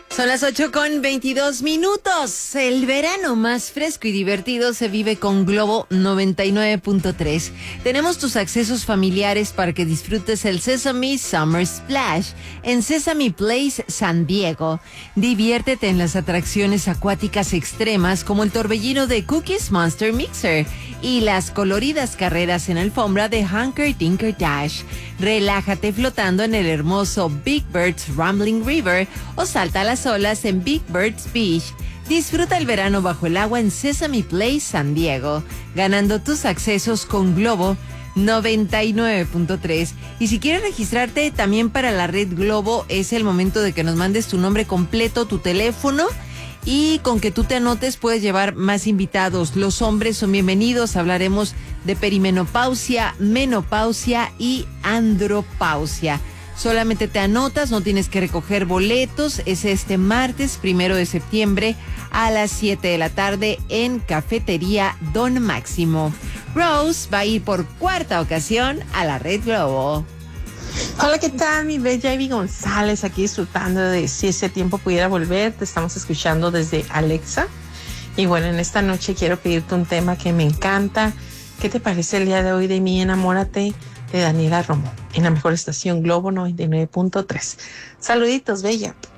Son las 8:22. El verano más fresco y divertido se vive con Globo 99.3. Tenemos tus accesos familiares para que disfrutes el Sesame Summer Splash en Sesame Place San Diego. Diviértete en las atracciones acuáticas extremas como el torbellino de Cookies Monster Mixer y las coloridas carreras en alfombra de Hunker Dinker Dash. Relájate flotando en el hermoso Big Bird's Rambling River o salta a las olas en Big Bird's Beach. Disfruta el verano bajo el agua en Sesame Place San Diego, ganando tus accesos con Globo 99.3. Y si quieres registrarte también para la red Globo, es el momento de que nos mandes tu nombre completo, tu teléfono, y con que tú te anotes puedes llevar más invitados. Los hombres son bienvenidos. Hablaremos de perimenopausia, menopausia y andropausia. Solamente te anotas, no tienes que recoger boletos. Es este martes 1 de septiembre a las 7 de la tarde en Cafetería Don Máximo. Rose va a ir por cuarta ocasión a la Red Globo. Hola, ¿qué tal? Mi bella Ivy González, aquí disfrutando de Si ese tiempo pudiera volver. Te estamos escuchando desde Alexa. Y bueno, en esta noche quiero pedirte un tema que me encanta. ¿Qué te parece el día de hoy de Mi Enamórate de Daniela Romo en la mejor estación Globo 99.3? Saluditos, bella.